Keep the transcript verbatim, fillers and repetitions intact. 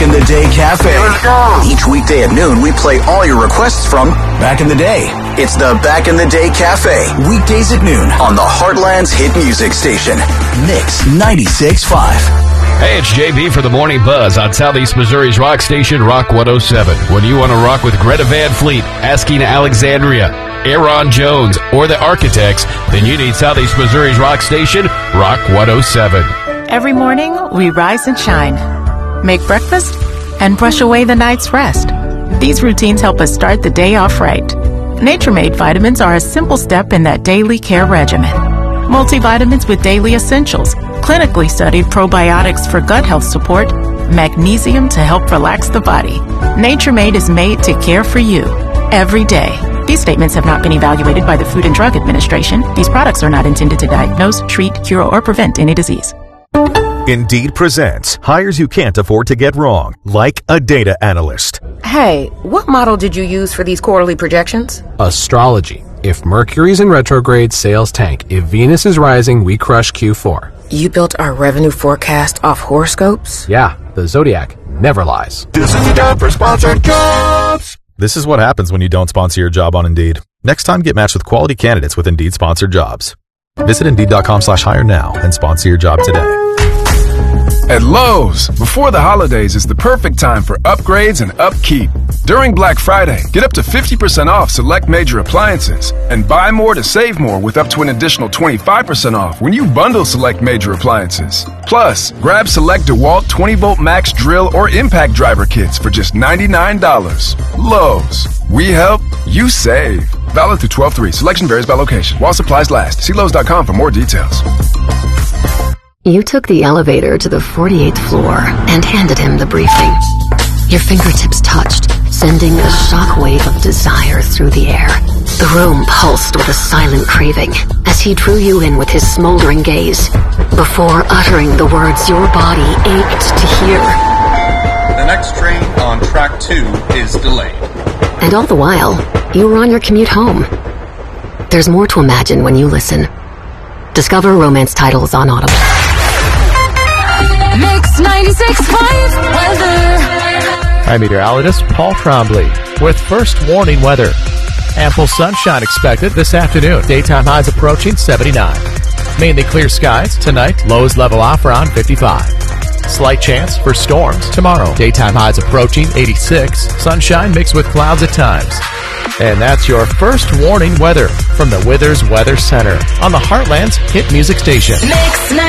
in the Day Cafe. Each weekday at noon, we play all your requests from back in the day. It's the Back in the Day Cafe. Weekdays at noon on the Heartland's hit music station, Mix ninety-six point five. Hey, it's J B for the Morning Buzz on Southeast Missouri's rock station, Rock one oh seven. When you want to rock with Greta Van Fleet, Asking Alexandria, Aaron Jones, or the Architects, then you need Southeast Missouri's rock station, Rock one oh seven. Every morning, we rise and shine, make breakfast, and brush away the night's rest. These routines help us start the day off right. Nature Made vitamins are a simple step in that daily care regimen. Multivitamins with daily essentials, clinically studied probiotics for gut health support, magnesium to help relax the body. Nature Made is made to care for you every day. These statements have not been evaluated by the Food and Drug Administration. These products are not intended to diagnose, treat, cure, or prevent any disease. Indeed presents hires you can't afford to get wrong, like a data analyst. Hey, what model did you use for these quarterly projections? Astrology. If Mercury's in retrograde, sales tank. If Venus is rising, we crush Q four. You built our revenue forecast off horoscopes? Yeah, the Zodiac never lies. This is time for sponsored jobs. This is what happens when you don't sponsor your job on Indeed. Next time, get matched with quality candidates with Indeed sponsored jobs. Visit Indeed.com slash hire now and sponsor your job today. At Lowe's, before the holidays is the perfect time for upgrades and upkeep. During Black Friday, get up to fifty percent off select major appliances and buy more to save more with up to an additional twenty-five percent off when you bundle select major appliances. Plus, grab select DeWalt twenty volt max drill or impact driver kits for just ninety-nine dollars. Lowe's. We help, you save. Valid through twelve three. Selection varies by location. While supplies last. See Lowe's dot com for more details. You took the elevator to the forty-eighth floor and handed him the briefing. Your fingertips touched, sending a shockwave of desire through the air. The room pulsed with a silent craving as he drew you in with his smoldering gaze before uttering the words your body ached to hear. The next train on track two is delayed. And all the while, you were on your commute home. There's more to imagine when you listen. Discover romance titles on Audible. Mix ninety-six point five weather. I'm meteorologist Paul Trombley with first warning weather. Ample sunshine expected this afternoon. Daytime highs approaching seventy-nine. Mainly clear skies tonight. Lows level off around fifty-five. Slight chance for storms tomorrow. Daytime highs approaching eighty-six. Sunshine mixed with clouds at times. And that's your first warning weather from the Withers Weather Center on the Heartland's hit music station. Mix